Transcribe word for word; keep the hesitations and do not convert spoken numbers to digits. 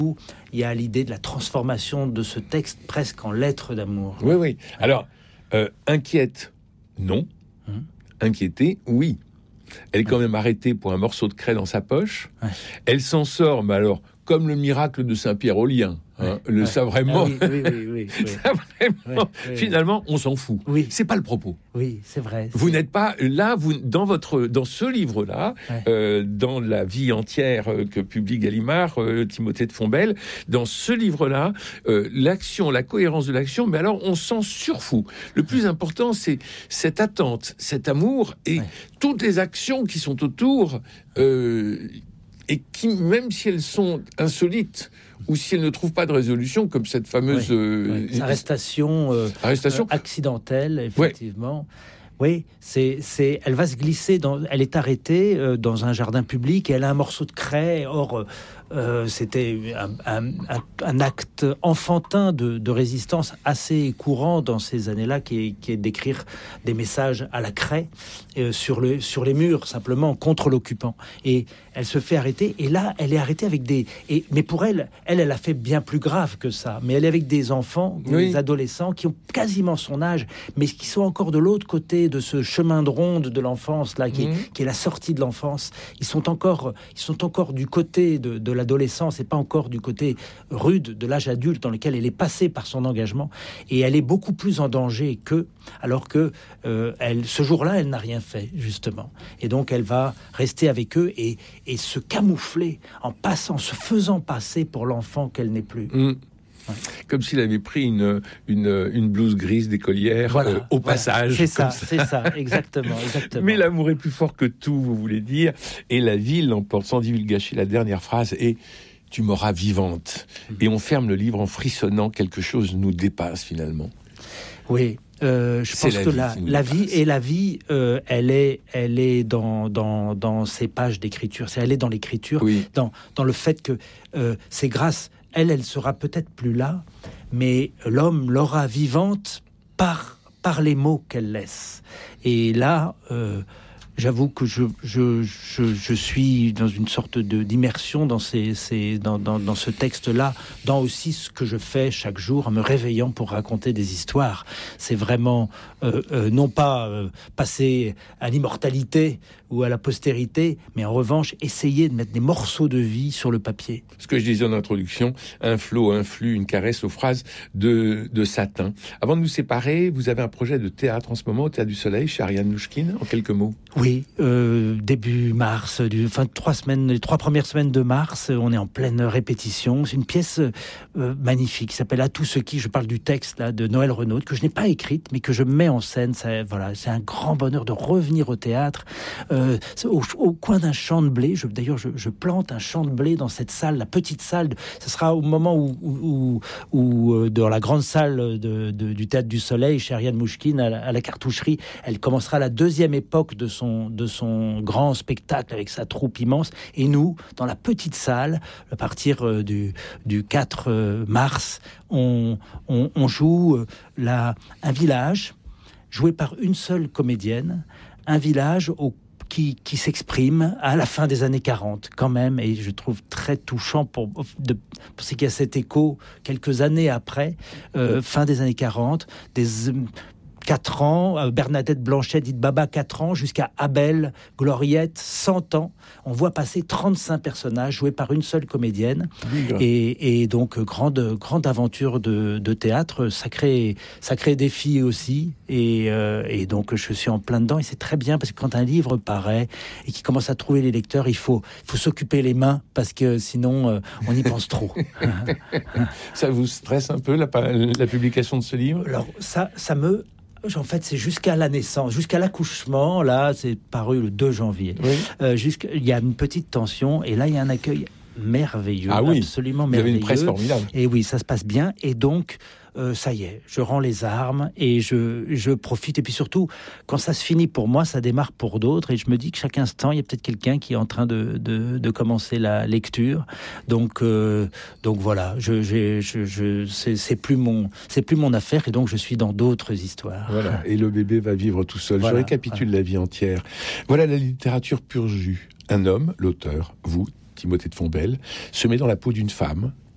il y a l'idée de la transformation de ce texte presque en lettre d'amour. Oui, oui. Alors, euh, inquiète, non. Hum. Inquiétée, oui. Elle est quand même arrêtée pour un morceau de craie dans sa poche. Ouais. Elle s'en sort, mais alors, comme le miracle de Saint-Pierre au Lien. Hein, ouais, le, ouais. Ça vraiment, ah oui, oui, oui, oui, ça vraiment ouais, oui, finalement, on s'en fout. Oui. C'est pas le propos. Oui, c'est vrai. Vous c'est... n'êtes pas là, vous dans votre dans ce livre-là, ouais. euh, dans la vie entière que publie Gallimard, euh, Timothée de Fontbelle, dans ce livre-là, euh, l'action, la cohérence de l'action, mais alors on s'en surfout. Le plus important, c'est cette attente, cet amour et ouais. toutes les actions qui sont autour. Euh, et qui, même si elles sont insolites, ou si elles ne trouvent pas de résolution, comme cette fameuse... Oui, euh, oui. Arrestation, euh, arrestation. Euh, accidentelle, effectivement. Oui. Oui, c'est, c'est, elle va se glisser, dans, elle est arrêtée euh, dans un jardin public, et elle a un morceau de craie, or... Euh, c'était un, un, un, un acte enfantin de, de résistance assez courant dans ces années-là, qui est, qui est d'écrire des messages à la craie euh, sur, le, sur les murs, simplement, contre l'occupant. Et elle se fait arrêter, et là, elle est arrêtée avec des... Et, mais pour elle, elle, elle a fait bien plus grave que ça. Mais elle est avec des enfants, des oui. adolescents, qui ont quasiment son âge, mais qui sont encore de l'autre côté de ce chemin de ronde de l'enfance, là, qui, mmh. est, qui est la sortie de l'enfance. Ils sont encore, ils sont encore du côté de, de la l'adolescence et pas encore du côté rude de l'âge adulte dans lequel elle est passée par son engagement, et elle est beaucoup plus en danger qu'eux, alors que euh, elle, ce jour-là, elle n'a rien fait, justement. Et donc, elle va rester avec eux et, et se camoufler en passant, se faisant passer pour l'enfant qu'elle n'est plus. Mmh. Ouais. Comme s'il avait pris une, une, une blouse grise d'écolière voilà, euh, au voilà. passage. C'est ça, ça, c'est ça, exactement, exactement. Mais l'amour est plus fort que tout, vous voulez dire. Et la vie l'emporte, sans divulgacher la dernière phrase, et tu m'auras vivante. Mmh. Et on ferme le livre en frissonnant, quelque chose nous dépasse finalement. Oui. Euh, je c'est pense que la, la vie et la vie, euh, elle est, elle est dans dans dans ces pages d'écriture. C'est elle est dans l'écriture, oui. dans dans le fait que euh, c'est grâce. Elle, elle sera peut-être plus là, mais l'homme l'aura vivante par, par les mots qu'elle laisse. Et là, euh, j'avoue que je, je, je, je suis dans une sorte de, d'immersion dans, ces, ces, dans, dans, dans ce texte-là, dans aussi ce que je fais chaque jour en me réveillant pour raconter des histoires. C'est vraiment, euh, euh, non pas euh, passer à l'immortalité ou à la postérité, mais en revanche, essayer de mettre des morceaux de vie sur le papier. Ce que je disais en introduction, un flot, un flux, une caresse aux phrases de, de satin. Avant de nous séparer, vous avez un projet de théâtre en ce moment, au Théâtre du Soleil, chez Ariane Mnouchkine, en quelques mots. Oui, euh, début mars, du, enfin trois semaines, les trois premières semaines de mars, on est en pleine répétition. C'est une pièce euh, magnifique qui s'appelle À tous ceux qui, je parle du texte là de Noël Renaud, que je n'ai pas écrite, mais que je mets en scène. Ça, voilà, c'est un grand bonheur de revenir au théâtre. Euh, Au, au coin d'un champ de blé, je, d'ailleurs je, je plante un champ de blé dans cette salle, la petite salle, de, ce sera au moment où, où, où, où euh, dans la grande salle de, de, du Théâtre du Soleil, chez Ariane Mnouchkine, à la, à la cartoucherie, elle commencera la deuxième époque de son, de son grand spectacle avec sa troupe immense, et nous, dans la petite salle, à partir euh, du, du quatre mars, on, on, on joue euh, la, un village joué par une seule comédienne, un village au Qui, qui s'exprime à la fin des années quarante, quand même, et je trouve très touchant pour, de, pour ce qu'il y a cet écho quelques années après, euh, fin des années quarante, des euh, quatre ans, euh, Bernadette Blanchet, dite Baba, quatre ans, jusqu'à Abel, Gloriette, cent ans. On voit passer trente-cinq personnages joués par une seule comédienne. Oui, et, et donc, grande, grande aventure de, de théâtre, sacré, sacré défi aussi. Et, euh, et donc, je suis en plein dedans. Et c'est très bien, parce que quand un livre paraît et qu'il commence à trouver les lecteurs, il faut, faut s'occuper les mains, parce que sinon, euh, on y pense trop. Ça vous stresse un peu, la, la publication de ce livre ? Alors, ça, ça me... En fait, c'est jusqu'à la naissance, jusqu'à l'accouchement. Là, c'est paru le deux janvier. Oui. Euh, jusqu'à, il y a une petite tension, et là, il y a un accueil merveilleux, ah oui. absolument merveilleux. Vous avez une presse formidable. Et oui, ça se passe bien. Et donc, euh, ça y est, je rends les armes et je, je profite. Et puis surtout, quand ça se finit pour moi, ça démarre pour d'autres. Et je me dis que chaque instant, il y a peut-être quelqu'un qui est en train de, de, de commencer la lecture. Donc, euh, donc voilà, je, je, je, je, c'est, c'est, plus mon, c'est plus mon affaire. Et donc, je suis dans d'autres histoires. Voilà. Et le bébé va vivre tout seul. Voilà. Je récapitule voilà. la vie entière. Voilà la littérature pur jus. Un homme, l'auteur, vous, Timothée de Fontbelle, se met dans la peau d'une femme,